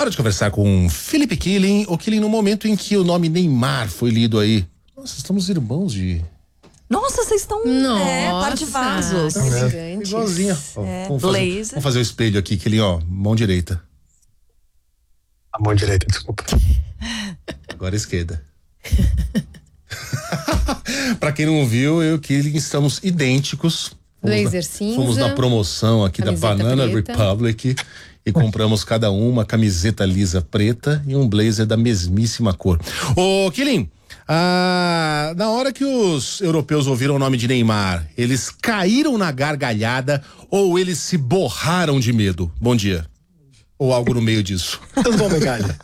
Hora de conversar com Felipe Killing. O Killing, no momento em que o nome Neymar foi lido aí. Nossa, estamos irmãos de... Nossa, vocês estão par de vasos. Igualzinho. Vamos fazer o espelho aqui, Killing, ó, mão direita. A mão direita, desculpa. Agora a esquerda. Pra quem não viu, eu e o Killing estamos idênticos. Blazer cinza. Fomos na promoção aqui da Banana preta. Republic e compramos cada uma camiseta lisa preta e um blazer da mesmíssima cor. Ô, Killing, na hora que os europeus ouviram o nome de Neymar, eles caíram na gargalhada ou eles se borraram de medo? Bom dia. Ou algo no meio disso. Tudo bom, Megali?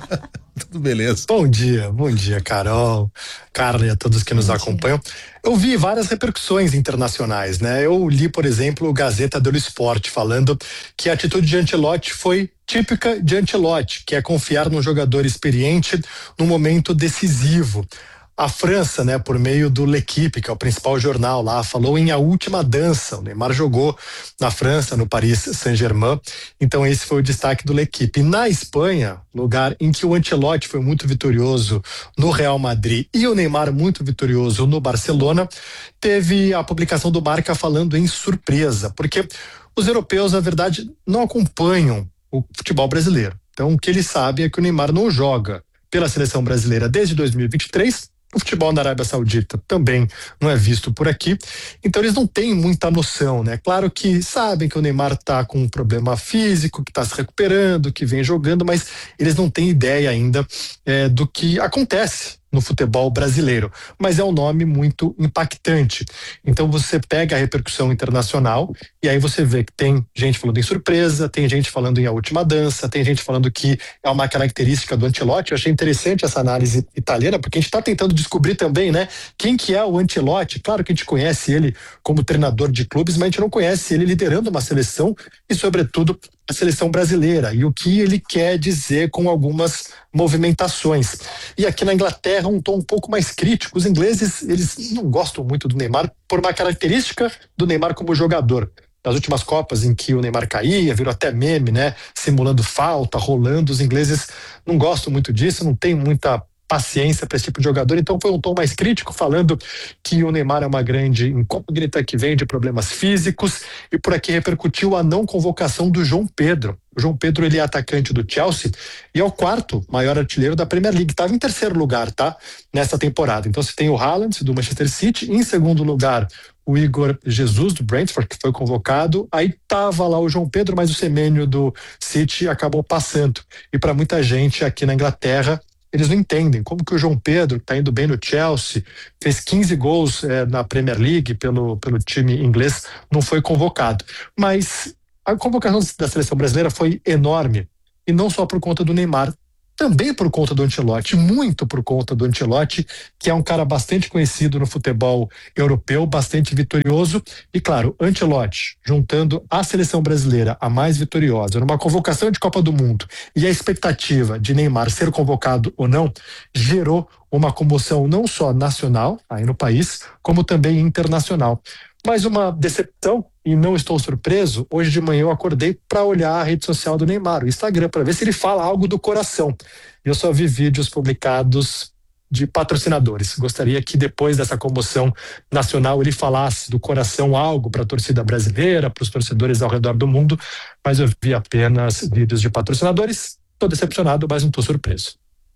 Tudo beleza. Bom dia, Carol, Carla e a todos que nos acompanham. Eu vi várias repercussões internacionais, né? Eu li, por exemplo, o Gazeta dello Sport falando que a atitude de Ancelotti foi típica de Ancelotti, que é confiar num jogador experiente num momento decisivo. A França, né, por meio do L'Équipe, que é o principal jornal lá, falou em A Última Dança. O Neymar jogou na França, no Paris Saint-Germain. Então esse foi o destaque do L'Équipe. Na Espanha, lugar em que o Ancelotti foi muito vitorioso no Real Madrid e o Neymar muito vitorioso no Barcelona, teve a publicação do Marca falando em surpresa, porque os europeus, na verdade, não acompanham o futebol brasileiro. Então o que eles sabem é que o Neymar não joga pela seleção brasileira desde 2023. O futebol na Arábia Saudita também não é visto por aqui, então eles não têm muita noção, né? Claro que sabem que o Neymar tá com um problema físico, que tá se recuperando, que vem jogando, mas eles não têm ideia ainda do que acontece no futebol brasileiro, mas é um nome muito impactante. Então você pega a repercussão internacional e aí você vê que tem gente falando em surpresa, tem gente falando em A Última Dança, tem gente falando que é uma característica do Ancelotti. Eu achei interessante essa análise italiana, porque a gente está tentando descobrir também, né, quem que é o Ancelotti. Claro que a gente conhece ele como treinador de clubes, mas a gente não conhece ele liderando uma seleção e, sobretudo, a seleção brasileira e o que ele quer dizer com algumas movimentações. E aqui na Inglaterra um tom um pouco mais crítico. Os ingleses, eles não gostam muito do Neymar por uma característica do Neymar como jogador. Nas últimas Copas em que o Neymar caía, virou até meme, né? Simulando falta, rolando. Os ingleses não gostam muito disso, não tem muita paciência para esse tipo de jogador, então foi um tom mais crítico, falando que o Neymar é uma grande incógnita que vem de problemas físicos, e por aqui repercutiu a não convocação do João Pedro. O João Pedro, ele é atacante do Chelsea e é o quarto maior artilheiro da Premier League, estava em terceiro lugar, tá? Nessa temporada. Então você tem o Haaland do Manchester City, em segundo lugar o Igor Jesus do Brentford, que foi convocado, aí tava lá o João Pedro, mas o Semenyo do City acabou passando. E para muita gente aqui na Inglaterra, eles não entendem como que o João Pedro, que está indo bem no Chelsea, fez 15 gols na Premier League pelo time inglês, não foi convocado. Mas a convocação da seleção brasileira foi enorme, e não só por conta do Neymar, também por conta do Ancelotti, muito por conta do Ancelotti, que é um cara bastante conhecido no futebol europeu, bastante vitorioso. E claro, Ancelotti, juntando a seleção brasileira, a mais vitoriosa, numa convocação de Copa do Mundo, e a expectativa de Neymar ser convocado ou não, gerou uma comoção não só nacional, aí no país, como também internacional. Mais uma decepção, e não estou surpreso, hoje de manhã eu acordei para olhar a rede social do Neymar, o Instagram, para ver se ele fala algo do coração. Eu só vi vídeos publicados de patrocinadores. Gostaria que depois dessa comoção nacional ele falasse do coração algo para a torcida brasileira, para os torcedores ao redor do mundo, mas eu vi apenas vídeos de patrocinadores. Estou decepcionado, mas não estou surpreso.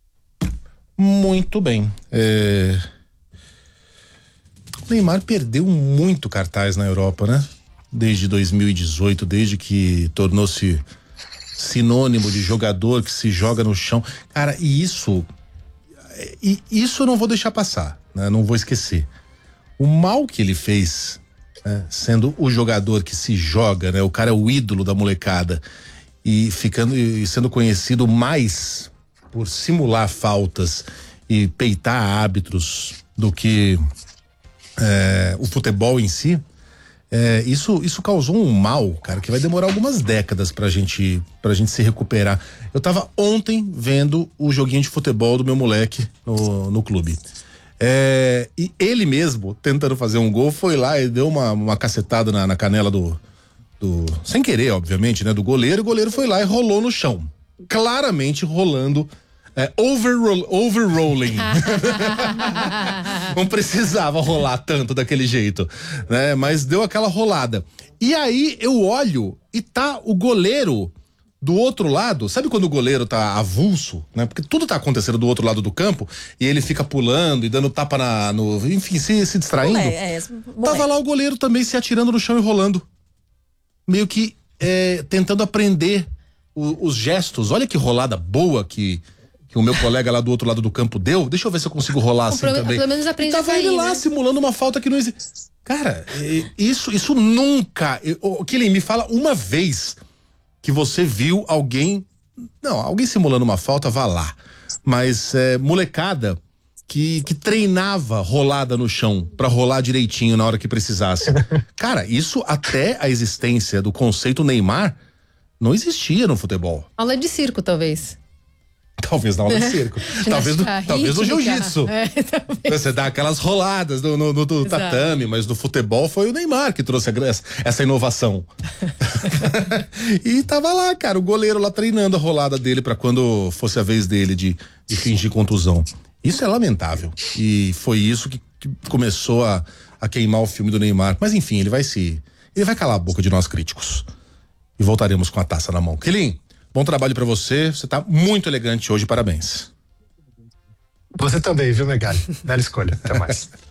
Muito bem. O Neymar perdeu muito cartaz na Europa, né? Desde 2018, desde que tornou-se sinônimo de jogador que se joga no chão. Cara, e isso eu não vou deixar passar, né? Não vou esquecer. O mal que ele fez, né? Sendo o jogador que se joga, né? O cara é o ídolo da molecada e sendo conhecido mais por simular faltas e peitar árbitros do que o futebol em si. Isso causou um mal, cara, que vai demorar algumas décadas pra gente se recuperar. Eu tava ontem vendo o joguinho de futebol do meu moleque no clube. E ele mesmo, tentando fazer um gol, foi lá e deu uma cacetada na canela do sem querer, obviamente, né, do goleiro. O goleiro foi lá e rolou no chão. claramente rolando. Overrolling. Não precisava rolar tanto daquele jeito, né? Mas deu aquela rolada. E aí eu olho e tá o goleiro do outro lado. Sabe quando o goleiro tá avulso, né? Porque tudo tá acontecendo do outro lado do campo e ele fica pulando e dando tapa enfim, se distraindo. Tava lá o goleiro também se atirando no chão e rolando. Meio que tentando aprender os gestos. Olha que rolada boa que o meu colega lá do outro lado do campo deu. Deixa eu ver se eu consigo rolar assim também. Pelo menos aprende e tava ele lá, né? Simulando uma falta que não existe. Cara, isso nunca. Killing, me fala uma vez que você viu alguém simulando uma falta, vá lá. Mas molecada que treinava rolada no chão pra rolar direitinho na hora que precisasse. Cara, isso até a existência do conceito Neymar não existia no futebol. Aula de circo, talvez. Talvez na aula de circo. talvez no jiu-jitsu. Você dá aquelas roladas no tatame, mas no futebol foi o Neymar que trouxe essa inovação. E tava lá, cara, o goleiro lá treinando a rolada dele pra quando fosse a vez dele de fingir contusão. Isso é lamentável. E foi isso que começou a queimar o filme do Neymar. Mas enfim, ele vai calar a boca de nós críticos. E voltaremos com a taça na mão. Killing, bom trabalho pra você. Você tá muito elegante hoje, parabéns. Você também, viu, Megali? Bela escolha. Até mais.